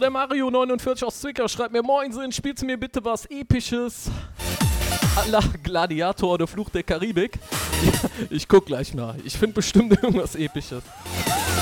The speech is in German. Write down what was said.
der Mario49 aus Zwickau schreibt mir: Moinsen, spielst du mir bitte was Episches? À la Gladiator oder Fluch der Karibik? Ja, ich guck gleich mal. Ich finde bestimmt irgendwas Episches.